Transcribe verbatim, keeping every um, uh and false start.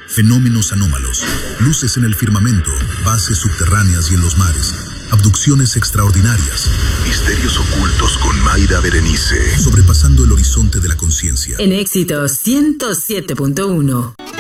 fenómenos anómalos, luces en el firmamento, bases subterráneas y en los mares, abducciones extraordinarias, misterios ocultos con Mayra Berenice, sobrepasando el horizonte de la conciencia. En Éxitos ciento siete punto uno.